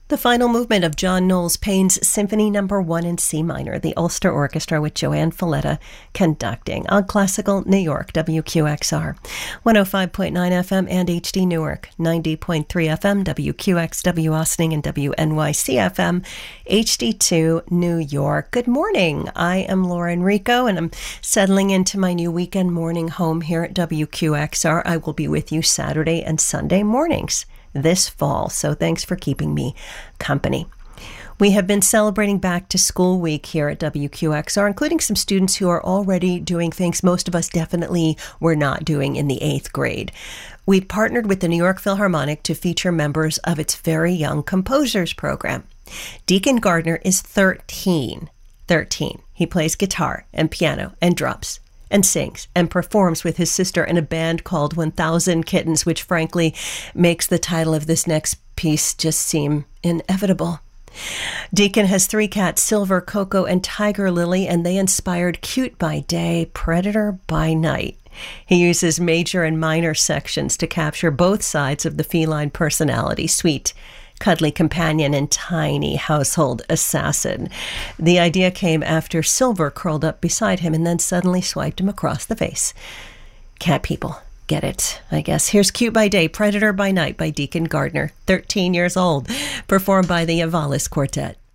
The final movement of John Knowles Payne's Symphony No. 1 in C minor, the Ulster Orchestra with Joanne Falletta conducting on Classical New York, WQXR, 105.9 FM and HD Newark, 90.3 FM, WQXW Austin and WNYC FM, HD2 New York. Good morning. I am Laura Enrico, and I'm settling into my new weekend morning home here at WQXR. I will be with you Saturday and Sunday mornings this fall, so thanks for keeping me company. We have been celebrating Back to School Week here at WQXR, including some students who are already doing things most of us definitely were not doing in the 8th grade. We partnered with the New York Philharmonic to feature members of its Very Young Composers program. Deacon Gardner is 13. He plays guitar and piano and drums, and sings and performs with his sister in a band called 1000 Kittens, which frankly makes the title of this next piece just seem inevitable. Deacon has 3 cats, Silver, Coco, and Tiger Lily, and they inspired Cute by Day, Predator by Night. He uses major and minor sections to capture both sides of the feline personality, sweet, cuddly companion, and tiny household assassin. The idea came after Silver curled up beside him and then suddenly swiped him across the face. Cat people get it, I guess. Here's Cute by Day, Predator by Night by Deacon Gardner, 13 years old, performed by the Avalis Quartet.